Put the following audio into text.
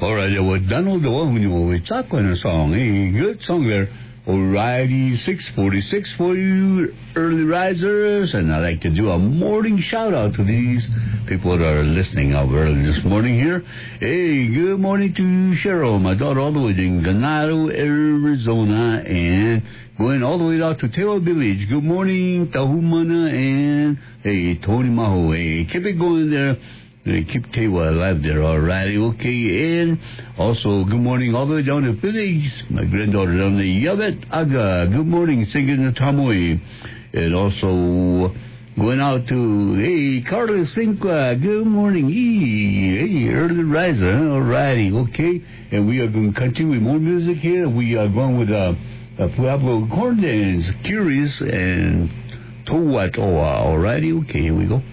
All right, yeah, well, Donald the one when we talk on a song. Hey, good song there. Alrighty, 6:46 for you early risers, and I like to do a morning shout out to these people that are listening out early this morning here. Hey, good morning to Cheryl, my daughter, all the way in Ganado, Arizona, and going all the way out to Taylor Village. Good morning, Tahumana, and hey, Tony Maho. Hey, keep it going there. Keep Tewa alive there, all righty, okay. And also, good morning all the way down to Phillies. My granddaughter down there, Yavet Aga. Good morning, singing the Tamoy. And also, going out to, hey, Carlos Cinqua. Good morning. Hey, early riser, huh? All righty, okay. And we are going to continue with more music here. We are going with Pueblo Corn Dance, Curious, and Towatoa. All righty, okay, here we go.